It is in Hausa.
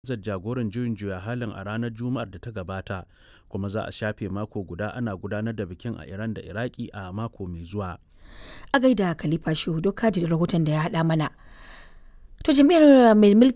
jagoran juyin juya halin a ranar Juma'ar da ta gabata, kuma za a shafe mako guda ana gudanar da bikin a Iran da Iraki a mako mai zuwa. A gaida Khalifa Shehu Dokaji da rahoton da ya haɗa mana. To jami'ar mai